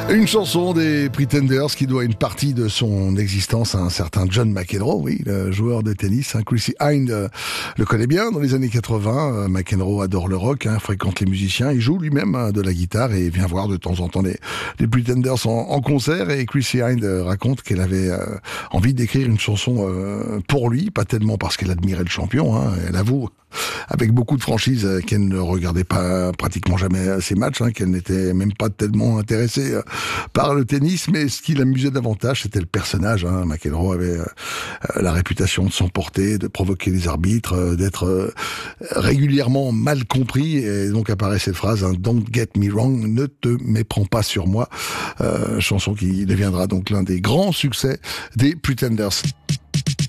Une chanson des Pretenders qui doit une partie de son existence à un certain John McEnroe, oui, le joueur de tennis. Chrissy Hynde le connaît bien dans les années 80. McEnroe adore le rock, fréquente les musiciens. Il joue lui-même de la guitare et vient voir de temps en temps les Pretenders en concert. Et Chrissy Hynde raconte qu'elle avait envie d'écrire une chanson pour lui, pas tellement parce qu'elle admirait le champion. Elle avoue avec beaucoup de franchise qu'elle ne regardait pas pratiquement jamais ses matchs, qu'elle n'était même pas tellement intéressée par le tennis, mais ce qui l'amusait davantage, c'était le personnage. McEnroe avait la réputation de s'emporter, de provoquer les arbitres, d'être régulièrement mal compris, et donc apparaît cette phrase, Don't get me wrong, ne te méprends pas sur moi, chanson qui deviendra donc l'un des grands succès des Pretenders.